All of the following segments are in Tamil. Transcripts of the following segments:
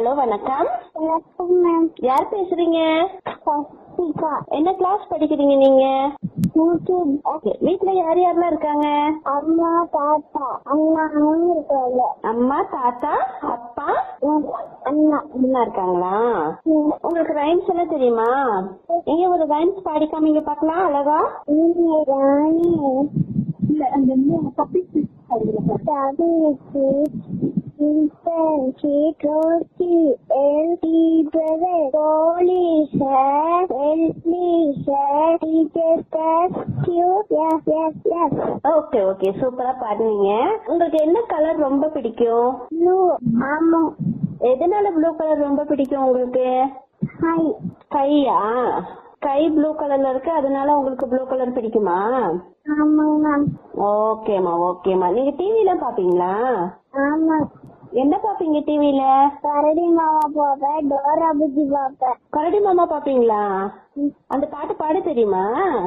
ஹலோ வணக்கம். வணக்கம் மேம். யார் பேசுறீங்க? சசிகா. என்ன கிளாஸ் படிக்கிறீங்க நீங்க? ஓகே. வீட்ல யார் யாரெல்லாம் இருக்காங்க? அம்மா தாத்தா அண்ணாவும் இருக்காங்க. அம்மா தாத்தா அப்பா அண்ணா அண்ணா இருக்காங்களா? உங்களுக்கு ரைம்ஸ் எல்லாம் தெரியுமா? நீங்க ஒரு ரைம்ஸ் பாடிக்காம பார்க்கலாம் அழகா. ராணி ஓகே ஓகே சூப்பரா பாடுவீங்க. உங்களுக்கு என்ன கலர் ரொம்ப பிடிக்கும்? ப்ளூ. ஆமா. எதனால ப்ளூ கலர் ரொம்ப பிடிக்கும் உங்களுக்கு? ஸ்கையா? ஸ்கை ப்ளூ கலர்ல இருக்கு, அதனால உங்களுக்கு ப்ளூ கலர் பிடிக்குமா? ஆமாங்க. ஓகேமா ஓகேமா. நீங்க டிவி எல்லாம் பாப்பீங்களா? ஆமா. என்ன பாப்பீங்க டிவில? கரடி மாமா பாப்பேன், டோரா புஜி பாப்பேன். கரடி மாமா பாப்பீங்களா? அந்த பாட்டு பாட தெரியுமா?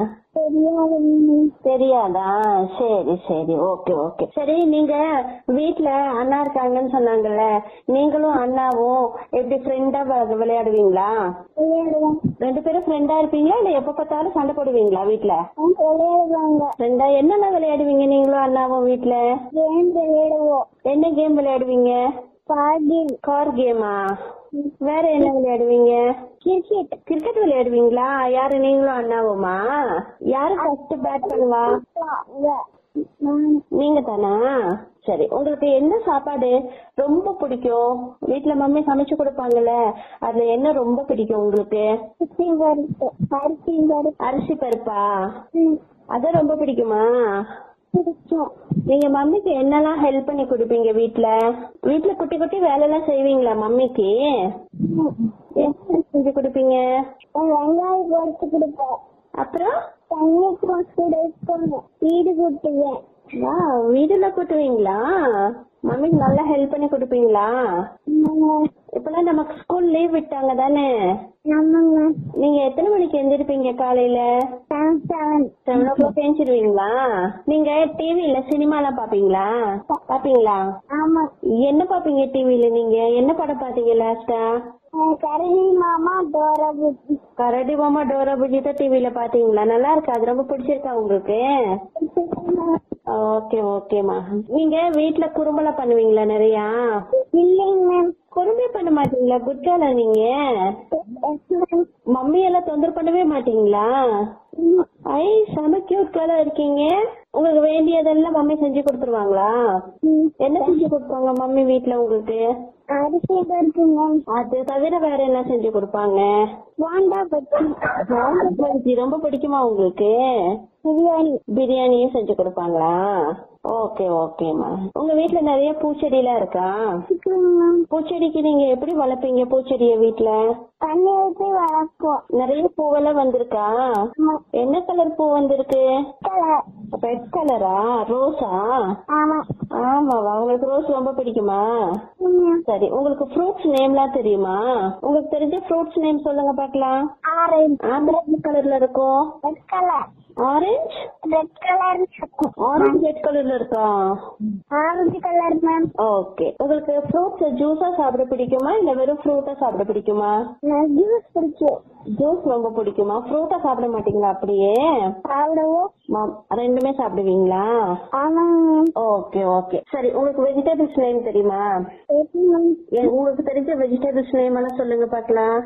தெரியாதா? சரி சரி ஓகே ஓகே. சரி, நீங்க வீட்ல அண்ணா இருக்காங்கன்னு சொன்னாங்கல்ல, நீங்களும் அண்ணாவும் எப்படி ஃப்ரெண்டா விளையாடுவீங்களா? ரெண்டு பேரும் ஃப்ரெண்டா இருப்பீங்களா இல்ல எப்ப பார்த்தாலும் சண்டை போடுவீங்களா வீட்ல? ஃப்ரெண்டா. என்னென்ன விளையாடுவீங்க நீங்களும் அண்ணாவும் வீட்ல? கேம் விளையாடுவோம். என்ன கேம் விளையாடுவீங்க? கார் கேமா? வேற என்ன விளையாடுவீங்க? கிரிக்கெட் விளையாடுவீங்களா? யாரு நீங்களும் அண்ணாவுமா? யாரு ஃபர்ஸ்ட் பேட் பண்ணுவா? நீங்க தானா? சரி, உங்களுக்கு என்ன சாப்பாடு ரொம்ப பிடிக்கும்? வீட்ல மம்மி சமைச்சு கொடுப்பாங்கல்ல, அதுல என்ன ரொம்ப பிடிக்கும் உங்களுக்கு? அரிசி பருப்பா? அது ரொம்ப பிடிக்குமா? நீங்க மம்மிக்கு என்னெல்லாம் ஹெல்ப் பண்ணி கொடுப்பீங்க வீட்ல? வீட்ல குட்டி குட்டி வேலை எல்லாம் செய்வீங்களா மம்மிக்கு? என்ன செஞ்சு கொடுப்பீங்க? வெங்காயம் பொறுத்து கொடுப்பேன். அப்புறம் தண்ணி கொடுப்பேன். வீடு கூட்டுவேன். வீடுல கூட்டுவீங்களா? மம்மிக்கு நல்லா ஹெல்ப் பண்ணி கொடுப்பீங்களா? இப்பெல்லாம் நமக்கு ஸ்கூல் லீவ் விட்டாங்க தானே? நீங்க எத்தனை மணிக்கு எந்திருப்பீங்க காலையில? 7 o'clock எழுந்திருவீங்களா? நீங்க டிவில சினிமா எல்லாம் பாப்பீங்களா? என்ன பாப்பீங்க டிவில? நீங்க என்ன படம் பாத்தீங்க லாஸ்டா? கரடி மாமா டோரா புஜி. கரடி மாமா டோரா புஜி தான் டிவில பாத்தீங்களா? நல்லா இருக்கு, அது ரொம்ப பிடிச்சிருக்கா உங்களுக்கு? ஓகே ஓகேமா. நீங்க வீட்ல குறும்பெல்லாம் பண்ணுவீங்களா நிறையா? இல்லைங்க மேம். குறும்பே பண்ண மாட்டீங்களா? குட்டால நீங்க மம்மி எல்லாம் தொந்தரவு பண்ணவே மாட்டீங்களா? ஐ செம கியூட் கேர்லா இருக்கீங்க. உங்களுக்கு வேண்டியதெல்லாம் மம்மி செஞ்சு கொடுத்துருவாங்களா? என்ன செஞ்சு கொடுப்பாங்க மம்மி வீட்ல உங்களுக்கு? அரிசி பருப்பு மேம். அது தவிர வேற என்ன செஞ்சு கொடுப்பாங்க? போண்டா பஜ்ஜி. ரொம்ப பிடிக்குமா உங்களுக்கு? பிரியாணியும் செஞ்சு கொடுப்பாங்களா? ஓகே ஓகேமா. உங்க வீட்ல நிறைய பூச்செடி எல்லாம் இருக்கா? பூச்செடிக்கு நீங்க எப்படி வளர்ப்பீங்க பூச்செடிய வீட்ல? தண்ணி ஊற்றி வளர்ப்போம். நிறைய பூவெல்லாம் வந்திருக்கா? என்ன கலர் பூ வந்திருக்கு? ரெட் கலரா? ரோஸா? ஆமாவா? உங்களுக்கு ரோஸ் ரொம்ப பிடிக்குமா? சரி, உங்களுக்கு ஃப்ரூட்ஸ் நேம்லாம் தெரியுமா? உங்களுக்கு தெரிஞ்ச ஃப்ரூட்ஸ் நேம் சொல்லுங்க பாக்கலாம். ஆரஞ்சு கலர்ல இருக்கும். Orange red colour. Orange red கலர்ல இருக்கா? Orange colour ma'am. ஓகே. உங்களுக்கு ஃப்ரூட்ஸ் ஜூஸா சாப்பிட பிடிக்குமா இல்ல வெறும் ஃப்ரூட்டா சாப்பிட பிடிக்குமா? ஜூஸ் பிடிக்கும். ஜூஸ் ரொம்ப பிடிக்குமா? ஃப்ரூட்டா சாப்பிட மாட்டீங்களா? அப்படியே சாப்பிடுவோம். ரெண்டுமே சாப்பிடுவீங்களா? ஆமாங்க. Okay okay. சரி, உங்களுக்கு வெஜிடபிள்ஸ் நேம் தெரியுமா? உங்களுக்கு தெரிஞ்ச வெஜிடபிள்ஸ் நேம் எல்லாம் சொல்லுங்க பாக்கலாம்.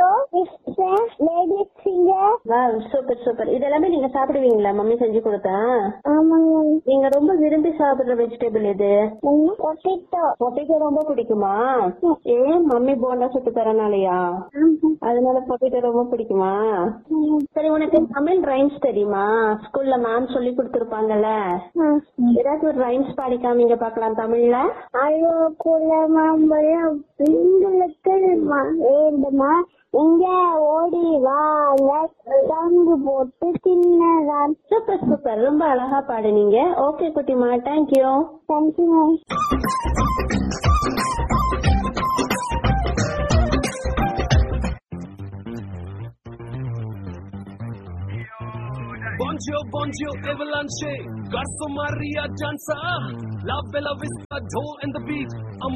Super super. இதெல்லாமே நீங்க சாப்பிடுவீங்களா மம்மி செஞ்சு கொடுத்தா? ஆமாங்க. நீங்க ரொம்ப விரும்பி சாப்பிடுற வெஜிடபிள் எது? பொட்டேட்டோ. பொட்டேட்டோ ரொம்ப பிடிக்குமா? ஏன் மம்மி போண்டா சுட்டு தரனாலயா? அதனால பொட்டேட்டோ ரொம்ப பிடிக்குமா? சரி, உனக்கு தமிழ் ரைம்ஸ் தெரியுமா? ஸ்கூல்ல மேம் சொல்லி கொடுத்திருப்பாங்கல்ல, ஏதாச்சும் ஒரு ரைம்ஸ் பாடி காமிங்க பாக்கலாம் தமிழ்ல. ஐயோ குலமாம்பழம் வேண்டுமா, இங்க ஓடி வாங்க தங்கு போட்டு தின்னதான். சூப்பர் சூப்பர், ரொம்ப அழகா பாடுனீங்க. ஓகே குட்டிமா, thank you. Thank you ma'am. Bonjour, avalanche. Garso Maria danza. La bella vista, Joel and the beat.